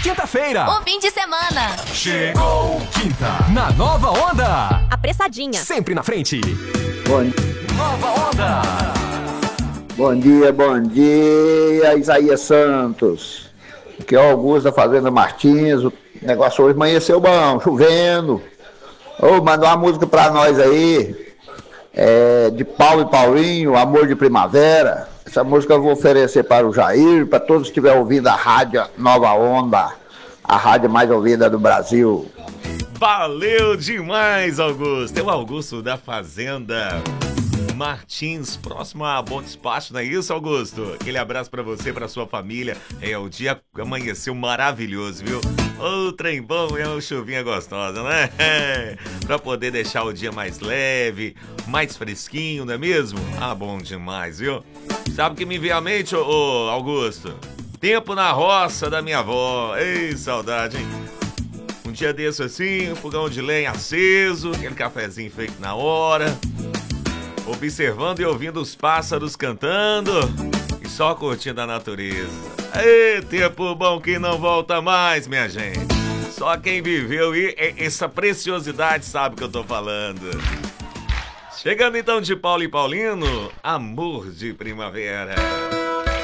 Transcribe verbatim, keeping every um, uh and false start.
quinta-feira. O fim de semana. Chegou quinta, na Nova Onda. Apressadinha. Sempre na frente. Bom, Nova Onda. bom dia, bom dia, Isaías Santos. Aqui é o Augusto da Fazenda Martins. O negócio hoje amanheceu bom, chovendo. Ô, manda uma música pra nós aí. É, de Paulo e Paulinho, Amor de Primavera. Essa música eu vou oferecer para o Jair, para todos que estiverem ouvindo a rádio Nova Onda, a rádio mais ouvida do Brasil. Valeu demais, Augusto. É o Augusto da Fazenda Martins, próximo a Bom Despacho, não é isso, Augusto? Aquele abraço pra você, pra sua família. É, o dia amanheceu maravilhoso, viu? O trem bom é uma chuvinha gostosa, né? Pra poder deixar o dia mais leve, mais fresquinho, não é mesmo? Ah, bom demais, viu? Sabe o que me veio à mente, ô, ô Augusto? Tempo na roça da minha avó. Ei, saudade, hein? Um dia desse assim, um fogão de lenha aceso, aquele cafezinho feito na hora, observando e ouvindo os pássaros cantando e só curtindo a natureza. Ê, tempo bom que não volta mais, minha gente. Só quem viveu e essa preciosidade sabe o que eu tô falando. Chegando então de Paulo e Paulino, Amor de Primavera.